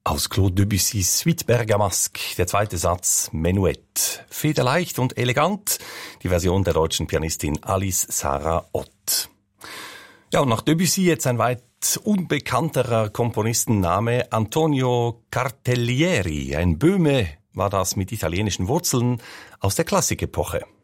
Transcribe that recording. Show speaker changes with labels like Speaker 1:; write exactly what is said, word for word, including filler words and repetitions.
Speaker 1: Aus Claude Debussys Suite Bergamasque, der zweite Satz, Menuett. Federleicht und elegant, die Version der deutschen Pianistin Alice Sarah Ott. Ja, und nach Debussy jetzt ein weit unbekannterer Komponistenname, Antonio Cartellieri. Ein Böhme war das mit italienischen Wurzeln aus der Klassikepoche.